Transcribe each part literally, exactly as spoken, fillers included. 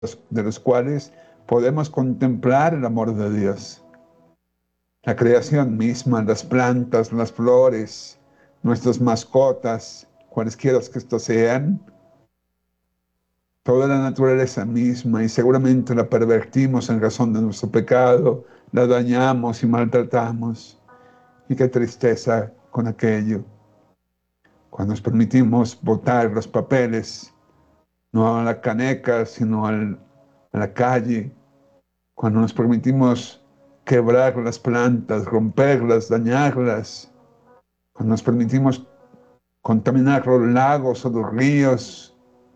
de los cuales podemos contemplar el amor de Dios. La creación misma, las plantas, las flores, nuestras mascotas, cualesquiera que estos sean, toda la naturaleza misma, y seguramente la pervertimos en razón de nuestro pecado, la dañamos y maltratamos. Y qué tristeza con aquello. Cuando nos permitimos botar los papeles, no a la caneca, sino al, a la calle, cuando nos permitimos quebrar las plantas, romperlas, dañarlas, cuando nos permitimos contaminar los lagos o los ríos,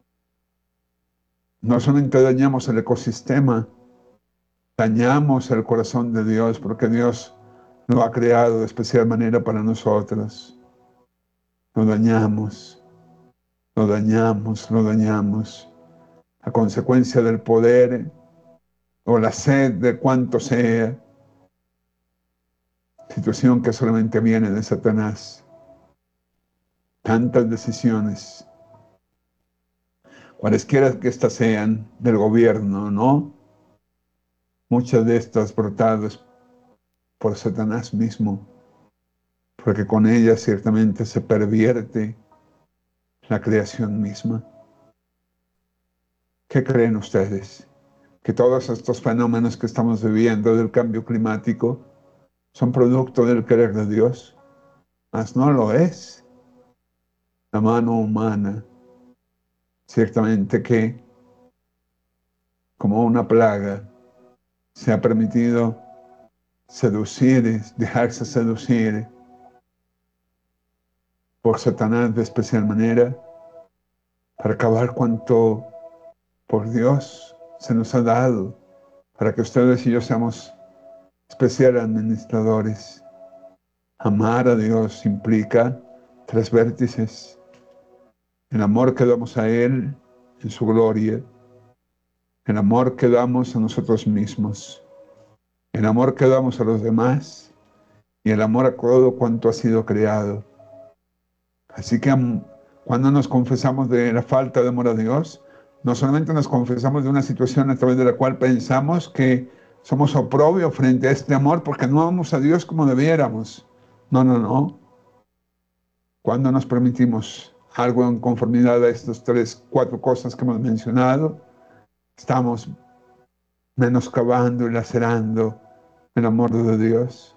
no solamente dañamos el ecosistema, dañamos el corazón de Dios, porque Dios lo ha creado de especial manera para nosotros. Lo dañamos, lo dañamos, lo dañamos, a consecuencia del poder o la sed de cuanto sea, situación que solamente viene de Satanás. Tantas decisiones, cualesquiera que éstas sean, del gobierno, ¿no? Muchas de estas brotadas por Satanás mismo, porque con ellas ciertamente se pervierte la creación misma. ¿Qué creen ustedes? ¿Que todos estos fenómenos que estamos viviendo del cambio climático son producto del querer de Dios? Mas no lo es. La mano humana, ciertamente que, como una plaga, se ha permitido seducir, dejarse seducir por Satanás de especial manera, para acabar cuanto por Dios se nos ha dado, para que ustedes y yo seamos especiales administradores. Amar a Dios implica tres vértices: el amor que damos a Él en su gloria, el amor que damos a nosotros mismos, el amor que damos a los demás y el amor a todo cuanto ha sido creado. Así que cuando nos confesamos de la falta de amor a Dios, no solamente nos confesamos de una situación a través de la cual pensamos que somos oprobio frente a este amor porque no amamos a Dios como debiéramos. No, no, no. Cuando nos permitimos algo en conformidad a estas tres, cuatro cosas que hemos mencionado, estamos menoscabando y lacerando el amor de Dios.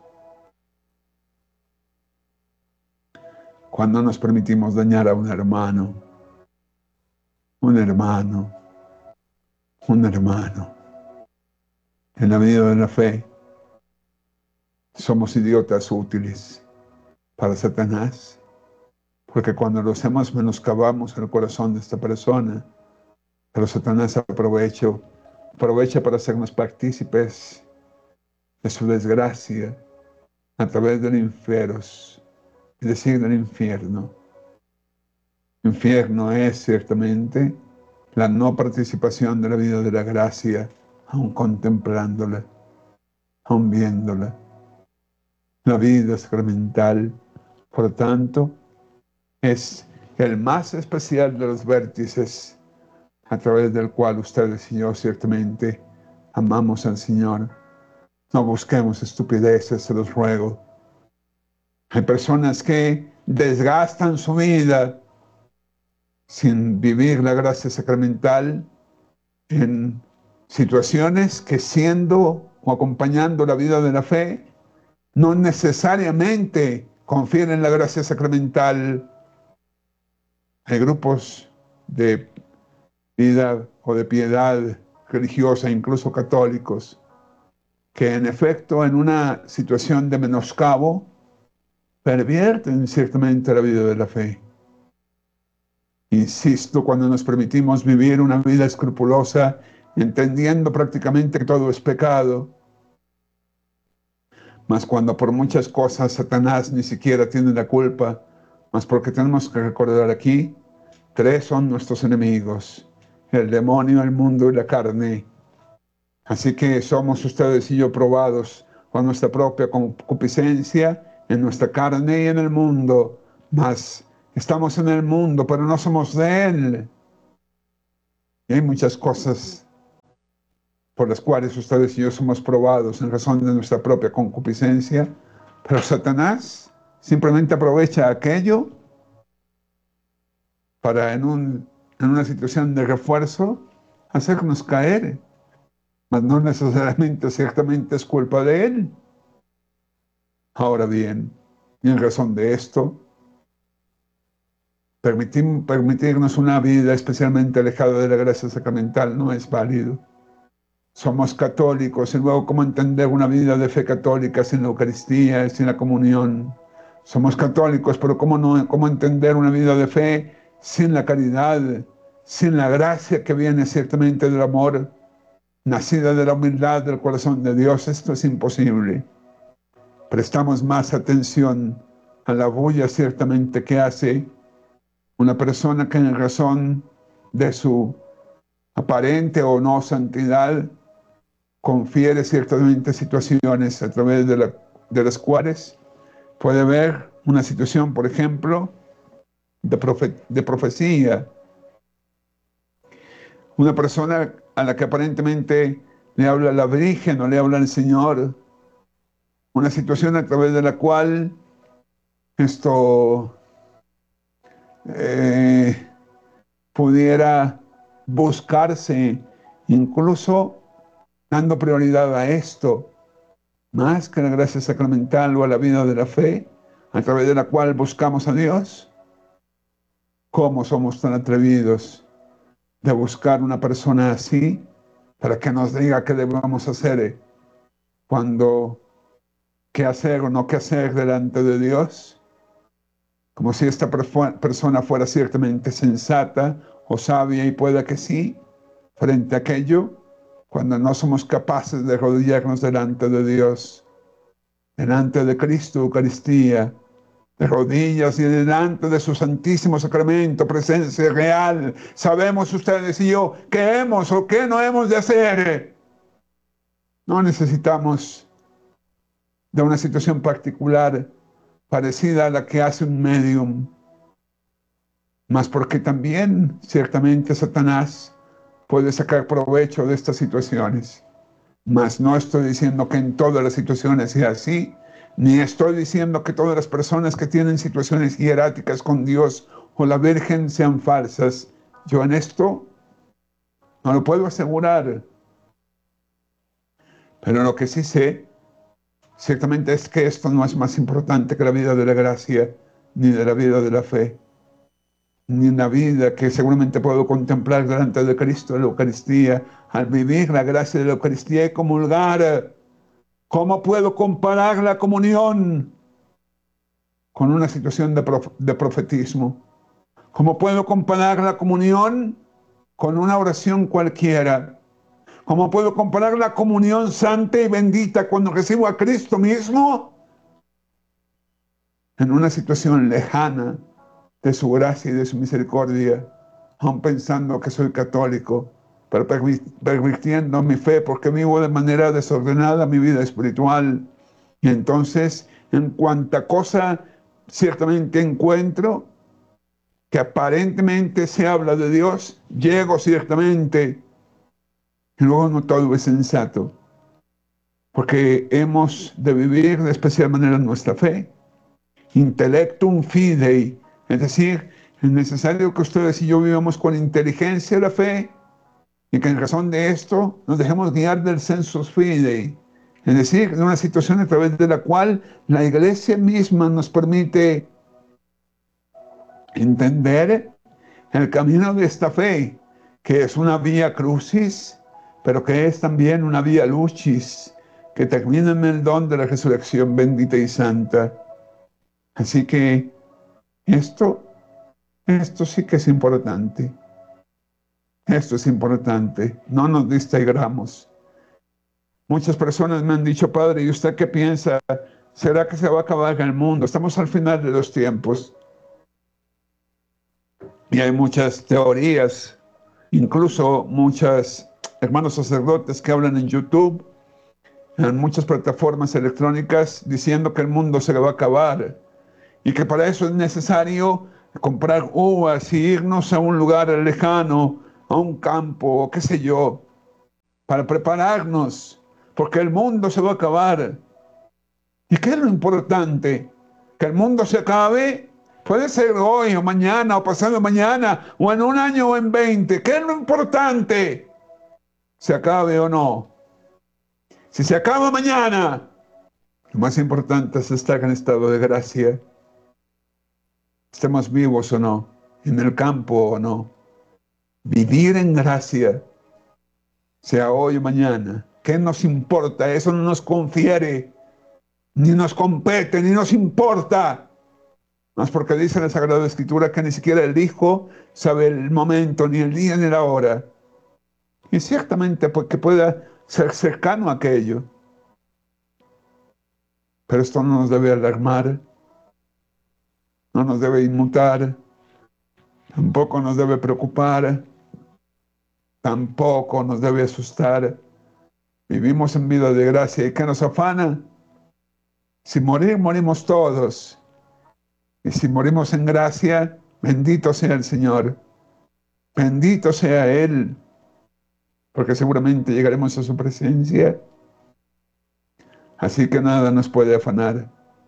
Cuando nos permitimos dañar a un hermano, un hermano, un hermano, en la vida de la fe, somos idiotas útiles para Satanás, porque cuando lo hacemos menoscabamos el corazón de esta persona, pero Satanás aprovecha, aprovecha para hacernos partícipes de su desgracia a través del infierno, es decir, del infierno. Infierno es ciertamente la no participación de la vida de la gracia, aun contemplándola, aun viéndola. La vida sacramental, por tanto, es el más especial de los vértices a través del cual ustedes y yo ciertamente amamos al Señor. No busquemos estupideces, se los ruego. Hay personas que desgastan su vida sin vivir la gracia sacramental en situaciones que, siendo o acompañando la vida de la fe, no necesariamente confieren la gracia sacramental. Hay grupos de vida o de piedad religiosa, incluso católicos, que en efecto en una situación de menoscabo pervierten ciertamente la vida de la fe. Insisto, cuando nos permitimos vivir una vida escrupulosa, entendiendo prácticamente que todo es pecado, mas cuando por muchas cosas Satanás ni siquiera tiene la culpa, mas porque tenemos que recordar aquí, tres son nuestros enemigos: el demonio, el mundo y la carne. Así que somos ustedes y yo probados con nuestra propia concupiscencia en nuestra carne y en el mundo, mas estamos en el mundo, pero no somos de él. Y hay muchas cosas por las cuales ustedes y yo somos probados en razón de nuestra propia concupiscencia, pero Satanás simplemente aprovecha aquello para en, un, en una situación de refuerzo hacernos caer, mas no necesariamente, ciertamente es culpa de él. Ahora bien, y en razón de esto, permitir, permitirnos una vida especialmente alejada de la gracia sacramental no es válido. Somos católicos y luego cómo entender una vida de fe católica sin la Eucaristía, sin la comunión. Somos católicos, pero cómo, no, cómo entender una vida de fe sin la caridad, sin la gracia que viene ciertamente del amor, nacida de la humildad del corazón de Dios. Esto es imposible. Prestamos más atención a la bulla ciertamente que hace una persona que en razón de su aparente o no santidad confiere ciertamente situaciones a través de, la, de las cuales puede ver una situación, por ejemplo, de, profe, de profecía. Una persona a la que aparentemente le habla la Virgen o le habla el Señor. Una situación a través de la cual esto eh, pudiera buscarse, incluso dando prioridad a esto, más que a la gracia sacramental o a la vida de la fe, a través de la cual buscamos a Dios. ¿Cómo somos tan atrevidos de buscar una persona así para que nos diga qué debemos hacer cuando qué hacer o no qué hacer delante de Dios? Como si esta persona fuera ciertamente sensata o sabia, y pueda que sí, frente a aquello, cuando no somos capaces de arrodillarnos delante de Dios, delante de Cristo, Eucaristía, de rodillas y delante de su santísimo sacramento, presencia real. Sabemos ustedes y yo qué hemos o qué no hemos de hacer. No necesitamos de una situación particular parecida a la que hace un medium, mas porque también ciertamente Satanás puede sacar provecho de estas situaciones. Mas no estoy diciendo que en todas las situaciones sea así, ni estoy diciendo que todas las personas que tienen situaciones hieráticas con Dios o la Virgen sean falsas. Yo en esto no lo puedo asegurar. Pero lo que sí sé, ciertamente, es que esto no es más importante que la vida de la gracia, ni de la vida de la fe, ni una vida que seguramente puedo contemplar delante de Cristo en la Eucaristía, al vivir la gracia de la Eucaristía y comulgar. ¿Cómo puedo comparar la comunión con una situación de, prof de profetismo? ¿Cómo puedo comparar la comunión con una oración cualquiera? ¿Cómo puedo comparar la comunión santa y bendita cuando recibo a Cristo mismo en una situación lejana de su gracia y de su misericordia, aun pensando que soy católico, pero pervirtiendo mi fe porque vivo de manera desordenada mi vida espiritual? Y entonces, en cuanta cosa ciertamente encuentro que aparentemente se habla de Dios, llego ciertamente, y luego no todo es sensato, porque hemos de vivir de especial manera nuestra fe, intellectum fidei, es decir, es necesario que ustedes y yo vivamos con inteligencia la fe, y que en razón de esto nos dejemos guiar del sensus fidei, es decir, de una situación a través de la cual la Iglesia misma nos permite entender el camino de esta fe, que es una vía crucis, pero que es también una vía lucis, que termina en el don de la resurrección bendita y santa. Así que esto, esto sí que es importante. Esto es importante. No nos distraigamos. Muchas personas me han dicho: padre, ¿y usted qué piensa? ¿Será que se va a acabar el mundo? Estamos al final de los tiempos. Y hay muchas teorías, incluso muchos hermanos sacerdotes que hablan en YouTube, en muchas plataformas electrónicas, diciendo que el mundo se le va a acabar y que para eso es necesario comprar uvas y irnos a un lugar lejano, a un campo, qué sé yo, para prepararnos, porque el mundo se va a acabar. ¿Y qué es lo importante? Que el mundo se acabe. Puede ser hoy o mañana o pasado mañana o en un año o en veinte. ¿Qué es lo importante? ¿Se acabe o no? Si se acaba mañana, lo más importante es estar en estado de gracia. Estemos vivos o no, en el campo o no. Vivir en gracia, sea hoy o mañana. ¿Qué nos importa? Eso no nos confiere, ni nos compete, ni nos importa. No es porque dice la Sagrada Escritura que ni siquiera el Hijo sabe el momento, ni el día, ni la hora. Y ciertamente porque pueda ser cercano a aquello. Pero esto no nos debe alarmar, no nos debe inmutar, tampoco nos debe preocupar, tampoco nos debe asustar. Vivimos en vida de gracia. ¿Y qué nos afana? Si morir, morimos todos. Y si morimos en gracia, bendito sea el Señor. Bendito sea Él. Porque seguramente llegaremos a su presencia. Así que nada nos puede afanar.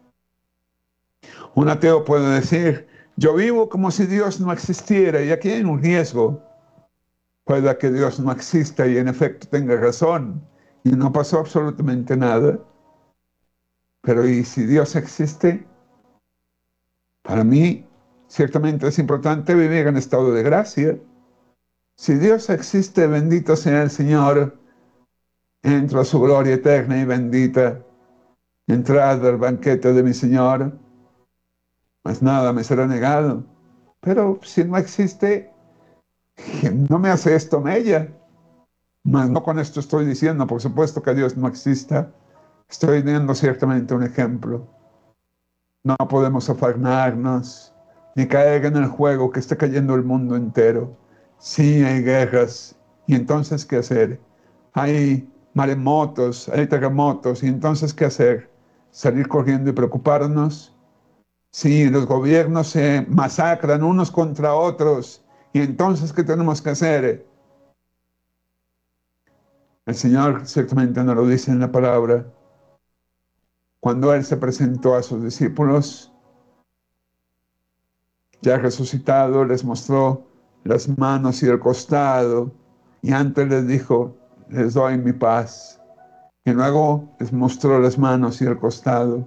Un ateo puede decir, yo vivo como si Dios no existiera, y aquí hay un riesgo. Puede que Dios no exista y en efecto tenga razón, y no pasó absolutamente nada. Pero ¿y si Dios existe? Para mí, ciertamente es importante vivir en estado de gracia. Si Dios existe, bendito sea el Señor. Entro a su gloria eterna y bendita. Entrad al banquete de mi Señor. Mas nada me será negado. Pero si no existe, no me hace esto mella. Mas no con esto estoy diciendo, por supuesto, que Dios no exista. Estoy dando ciertamente un ejemplo. No podemos afanarnos, ni caer en el juego que está cayendo el mundo entero. Sí, hay guerras. ¿Y entonces qué hacer? Hay maremotos, hay terremotos. ¿Y entonces qué hacer? ¿Salir corriendo y preocuparnos? Sí, los gobiernos se masacran unos contra otros. ¿Y entonces qué tenemos que hacer? El Señor ciertamente nos lo dice en la palabra. Cuando Él se presentó a sus discípulos, ya resucitado, les mostró las manos y el costado, y antes les dijo, les doy mi paz. Y luego les mostró las manos y el costado.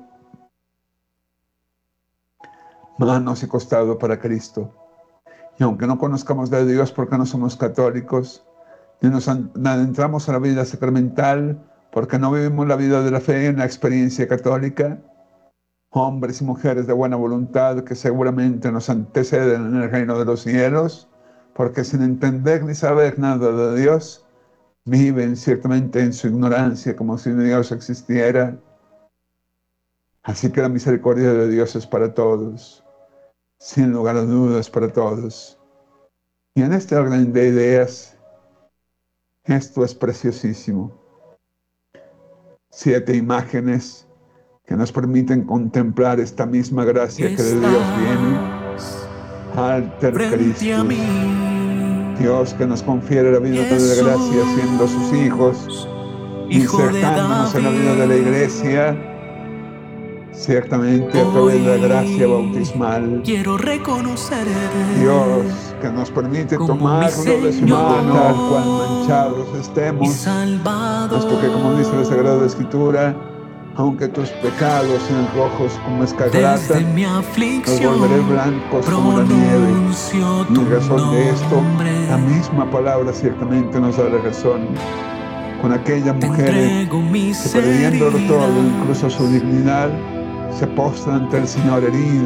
Manos y costado para Cristo. Y aunque no conozcamos de Dios porque no somos católicos, ni nos adentramos a la vida sacramental porque no vivimos la vida de la fe en la experiencia católica, hombres y mujeres de buena voluntad que seguramente nos anteceden en el reino de los cielos, porque sin entender ni saber nada de Dios, viven ciertamente en su ignorancia como si Dios existiera. Así que la misericordia de Dios es para todos, sin lugar a dudas para todos. Y en este orden de ideas, esto es preciosísimo. Siete imágenes que nos permiten contemplar esta misma gracia que de Dios viene. Alter Christus, Dios que nos confiere la vida de la gracia siendo sus hijos, insertándonos en la vida de la iglesia, ciertamente a través de la gracia bautismal. Quiero reconocer Dios que nos permite tomarlo de su mano, tal cual manchados estemos, puesto que, como dice la Sagrada Escritura, aunque tus pecados sean rojos como escarlata, los volveré blancos como la nieve. Y en razón de esto, la misma palabra ciertamente nos da la razón. Con aquella mujer que, perdiéndolo todo, incluso su dignidad, se postra ante el Señor herido